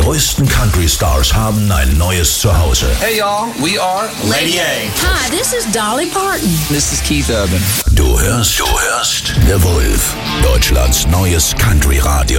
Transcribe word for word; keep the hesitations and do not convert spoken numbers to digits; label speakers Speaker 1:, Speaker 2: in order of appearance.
Speaker 1: größten Country-Stars haben ein neues Zuhause.
Speaker 2: Hey y'all, we are Lady A.
Speaker 3: Hi, this is Dolly Parton.
Speaker 2: This is Keith Urban.
Speaker 1: Du hörst, du hörst The Wolf, Deutschlands neues Country-Radio.